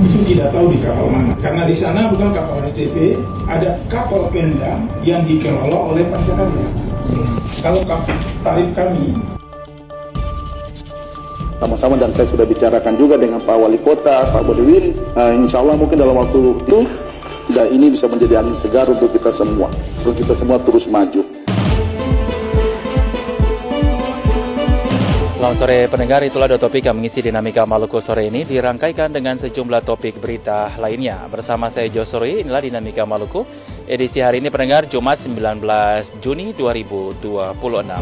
itu tidak tahu di kapal mana. Karena di sana bukan kapal STP, ada kapal Pemda yang dikelola oleh Pancakarya. Kalau tarif kami sama-sama, dan saya sudah bicarakan juga dengan Pak Wali Kota, Pak Bodewin. Insya Allah mungkin dalam waktu itu ini bisa menjadi angin segar untuk kita semua terus maju. Selamat sore pendengar, itulah dua topik yang mengisi dinamika Maluku sore ini, dirangkaikan dengan sejumlah topik berita lainnya. Bersama saya Josori, inilah dinamika Maluku. Edisi hari ini pendengar, Jumat 19 Juni 2026.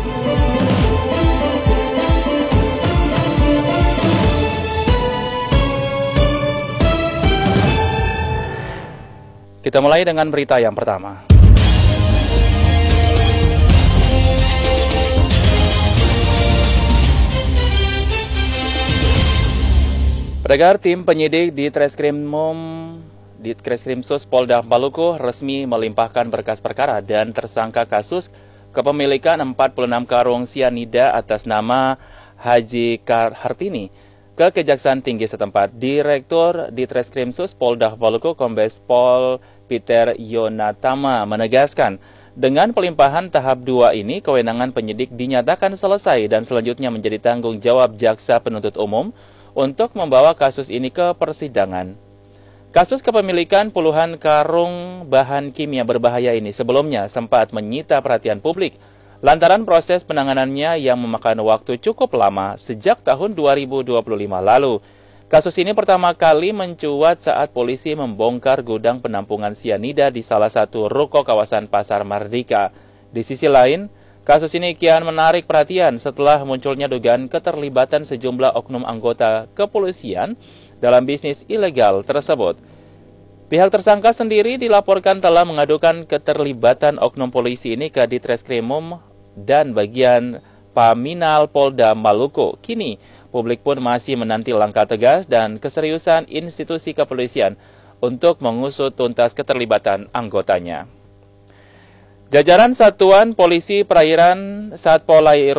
Kita mulai dengan berita yang pertama. Pendengar, tim penyidik di Treskrimsus Polda Maluku resmi melimpahkan berkas perkara dan tersangka kasus kepemilikan 46 karung sianida atas nama Haji Hartini ke Kejaksaan Tinggi setempat. Direktur di Treskrimsus Polda Maluku Kombes Pol Peter Yonatama menegaskan, dengan pelimpahan tahap 2 ini, kewenangan penyidik dinyatakan selesai dan selanjutnya menjadi tanggung jawab jaksa penuntut umum untuk membawa kasus ini ke persidangan. Kasus kepemilikan puluhan karung bahan kimia berbahaya ini sebelumnya sempat menyita perhatian publik lantaran proses penanganannya yang memakan waktu cukup lama sejak tahun 2025 lalu. Kasus ini pertama kali mencuat saat polisi membongkar gudang penampungan sianida di salah satu ruko kawasan Pasar Mardika. Di sisi lain, kasus ini kian menarik perhatian setelah munculnya dugaan keterlibatan sejumlah oknum anggota kepolisian dalam bisnis ilegal tersebut. Pihak tersangka sendiri dilaporkan telah mengadukan keterlibatan oknum polisi ini ke Ditreskrimum dan bagian Paminal Polda Maluku. Kini, publik pun masih menanti langkah tegas dan keseriusan institusi kepolisian untuk mengusut tuntas keterlibatan anggotanya. Jajaran Satuan Polisi Perairan Satpolair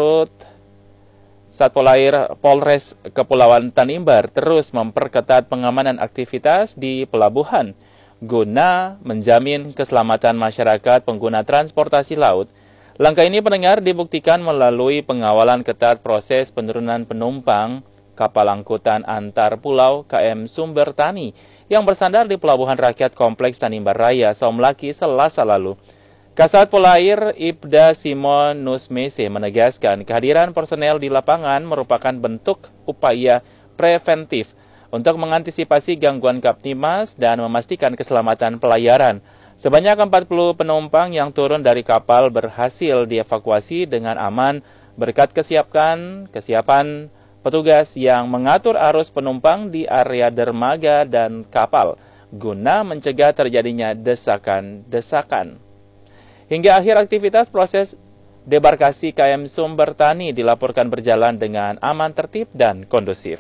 Polres Kepulauan Tanimbar terus memperketat pengamanan aktivitas di pelabuhan guna menjamin keselamatan masyarakat pengguna transportasi laut. Langkah ini pendengar dibuktikan melalui pengawalan ketat proses penurunan penumpang kapal angkutan antar pulau KM Sumber Tani yang bersandar di Pelabuhan Rakyat Kompleks Tanimbar Raya, Saumlaki, Selasa lalu. Kasat Polair Ibda Simon Nusmese menegaskan kehadiran personel di lapangan merupakan bentuk upaya preventif untuk mengantisipasi gangguan Kaptimas dan memastikan keselamatan pelayaran. Sebanyak 40 penumpang yang turun dari kapal berhasil dievakuasi dengan aman berkat kesiapan petugas yang mengatur arus penumpang di area dermaga dan kapal guna mencegah terjadinya desakan-desakan. Hingga akhir aktivitas proses debarkasi KM Sumber Tani dilaporkan berjalan dengan aman, tertib, dan kondusif.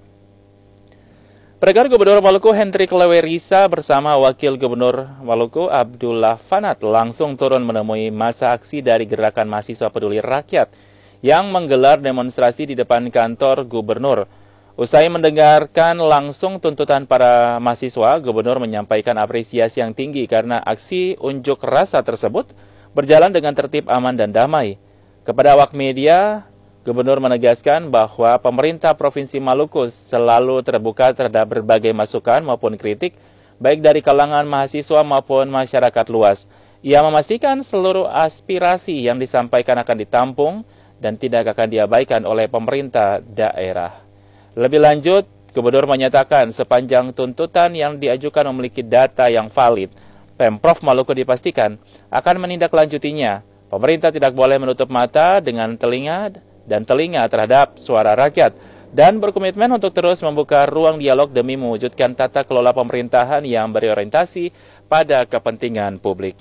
Pendengar, Gubernur Maluku Hendrik Lewerisa bersama Wakil Gubernur Maluku Abdullah Fanat langsung turun menemui masa aksi dari Gerakan Mahasiswa Peduli Rakyat yang menggelar demonstrasi di depan kantor Gubernur. Usai mendengarkan langsung tuntutan para mahasiswa, Gubernur menyampaikan apresiasi yang tinggi karena aksi unjuk rasa tersebut berjalan dengan tertib, aman, dan damai. Kepada awak media, Gubernur menegaskan bahwa pemerintah Provinsi Maluku selalu terbuka terhadap berbagai masukan maupun kritik, baik dari kalangan mahasiswa maupun masyarakat luas. Ia memastikan seluruh aspirasi yang disampaikan akan ditampung dan tidak akan diabaikan oleh pemerintah daerah. Lebih lanjut, Gubernur menyatakan sepanjang tuntutan yang diajukan memiliki data yang valid, Pemprov Maluku dipastikan akan menindaklanjutinya. Pemerintah tidak boleh menutup mata dengan telinga terhadap suara rakyat dan berkomitmen untuk terus membuka ruang dialog demi mewujudkan tata kelola pemerintahan yang berorientasi pada kepentingan publik.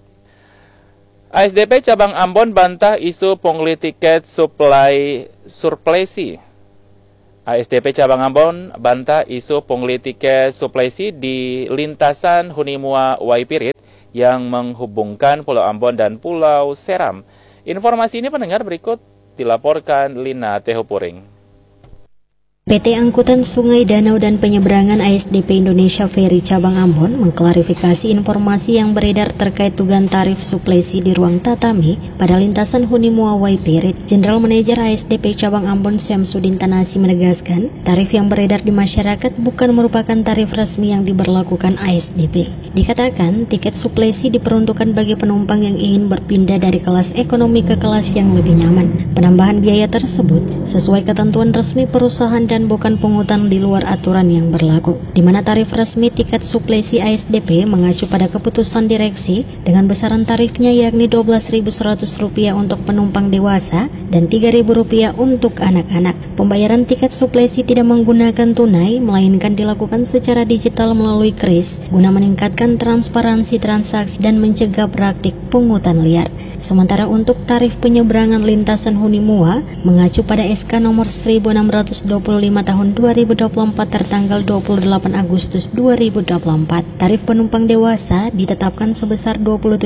ASDP Cabang Ambon bantah isu pungli tiket surplesi. ASDP Cabang Ambon bantah isu pungli tiket suplesi di lintasan Hunimua Waipirit yang menghubungkan Pulau Ambon dan Pulau Seram. Informasi ini pendengar berikut dilaporkan Lina Tehopuring. PT Angkutan Sungai Danau dan Penyeberangan ASDP Indonesia Ferry Cabang Ambon mengklarifikasi informasi yang beredar terkait dugaan tarif suplesi di ruang tatami pada lintasan Hunimua Waipirit. General Manager ASDP Cabang Ambon Syamsuddin Tanasi menegaskan, tarif yang beredar di masyarakat bukan merupakan tarif resmi yang diberlakukan ASDP. Dikatakan, tiket suplesi diperuntukkan bagi penumpang yang ingin berpindah dari kelas ekonomi ke kelas yang lebih nyaman. Penambahan biaya tersebut sesuai ketentuan resmi perusahaan dan bukan pungutan di luar aturan yang berlaku, di mana tarif resmi tiket suplesi ASDP mengacu pada keputusan direksi dengan besaran tarifnya yakni Rp12.100 untuk penumpang dewasa dan Rp3.000 untuk anak-anak. Pembayaran tiket suplesi tidak menggunakan tunai, melainkan dilakukan secara digital melalui KRIS guna meningkatkan transparansi transaksi dan mencegah praktik pungutan liar. Sementara untuk tarif penyeberangan lintasan Hunimua mengacu pada SK nomor 1625 tahun 2024 tertanggal 28 Agustus 2024. Tarif penumpang dewasa ditetapkan sebesar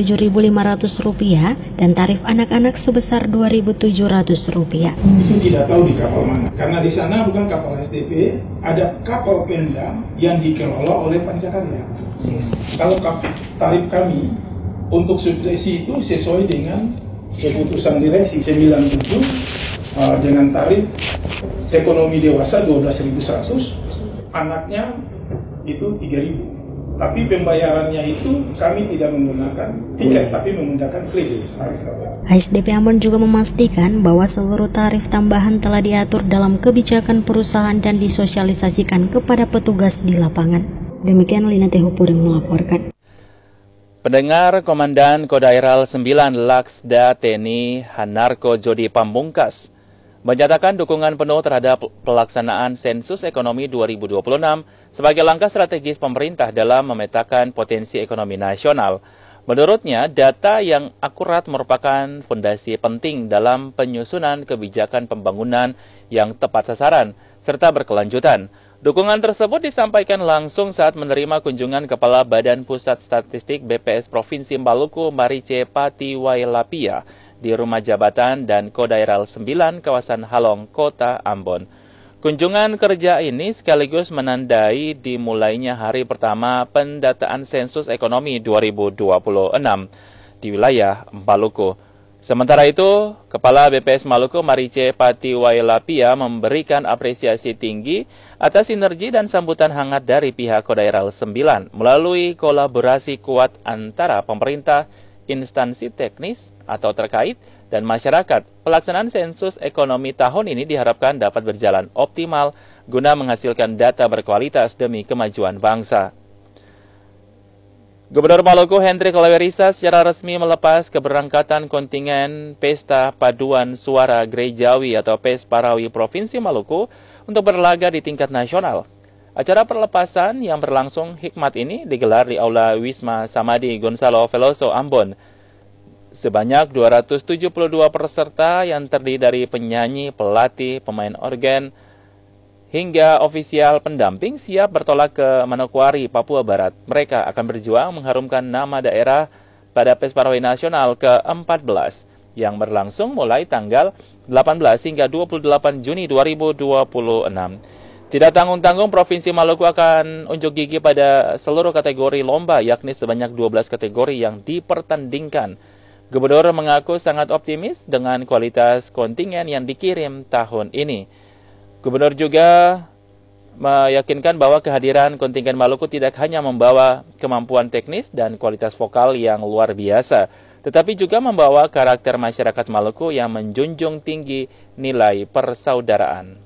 Rp27.500 dan tarif anak-anak sebesar Rp2.700. Itu tidak tahu di kapal mana, karena di sana bukan kapal ASDP, ada kapal Pemda yang dikelola oleh Pancakarya. Kalau tarif kami untuk suplesi itu sesuai dengan keputusan direksi 97 dengan tarif ekonomi dewasa 12.100, anaknya itu 3.000. Tapi pembayarannya itu kami tidak menggunakan tiket, tapi menggunakan KRIS. ASDP Ambon juga memastikan bahwa seluruh tarif tambahan telah diatur dalam kebijakan perusahaan dan disosialisasikan kepada petugas di lapangan. Demikian Lina Tehupureng melaporkan. Pendengar, Komandan Kodairal 9 Laksda TNI Hanarko Jodi Pambungkas menyatakan dukungan penuh terhadap pelaksanaan sensus ekonomi 2026 sebagai langkah strategis pemerintah dalam memetakan potensi ekonomi nasional. Menurutnya, data yang akurat merupakan fondasi penting dalam penyusunan kebijakan pembangunan yang tepat sasaran serta berkelanjutan. Dukungan tersebut disampaikan langsung saat menerima kunjungan Kepala Badan Pusat Statistik BPS Provinsi Maluku Marice Patiwailapia di Rumah Jabatan dan Kodairal 9 kawasan Halong, Kota Ambon. Kunjungan kerja ini sekaligus menandai dimulainya hari pertama pendataan sensus ekonomi 2026 di wilayah Maluku. Sementara itu, Kepala BPS Maluku Marice Patiwailapia memberikan apresiasi tinggi atas sinergi dan sambutan hangat dari pihak Kodairal 9 melalui kolaborasi kuat antara pemerintah, instansi teknis atau terkait, dan masyarakat. Pelaksanaan sensus ekonomi tahun ini diharapkan dapat berjalan optimal guna menghasilkan data berkualitas demi kemajuan bangsa. Gubernur Maluku Hendrik Lewerisa secara resmi melepas keberangkatan kontingen Pesta Paduan Suara Gerejawi atau PES Parawi Provinsi Maluku untuk berlaga di tingkat nasional. Acara perlepasan yang berlangsung hikmat ini digelar di Aula Wisma Samadi Gonzalo Veloso Ambon. Sebanyak 272 peserta yang terdiri dari penyanyi, pelatih, pemain organ, hingga ofisial pendamping siap bertolak ke Manokwari, Papua Barat. Mereka akan berjuang mengharumkan nama daerah pada PES Parawi Nasional ke-14 yang berlangsung mulai tanggal 18 hingga 28 Juni 2026. Tidak tanggung-tanggung, Provinsi Maluku akan unjuk gigi pada seluruh kategori lomba, yakni sebanyak 12 kategori yang dipertandingkan. Gubernur mengaku sangat optimis dengan kualitas kontingen yang dikirim tahun ini. Gubernur juga meyakinkan bahwa kehadiran kontingen Maluku tidak hanya membawa kemampuan teknis dan kualitas vokal yang luar biasa, tetapi juga membawa karakter masyarakat Maluku yang menjunjung tinggi nilai persaudaraan.